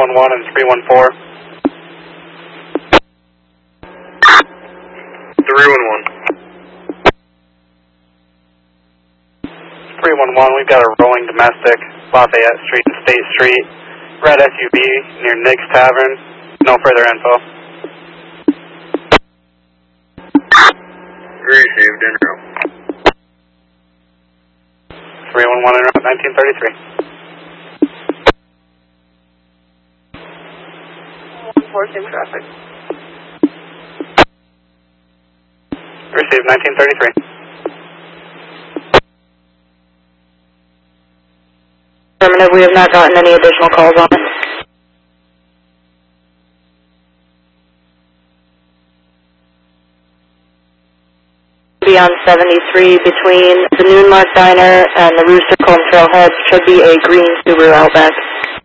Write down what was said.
311 and 314. 311. 311, we've got a rolling domestic, Lafayette Street and State Street, red SUV near Nick's Tavern. No further info. Received, en route. 311 en route, 1933. 1-4, same traffic. Received, 1933. Affirmative, we have not gotten any additional calls on it. Be on 73 between the Noon Mark Diner and the Rooster Comb Trailhead. Should be a green Subaru Outback.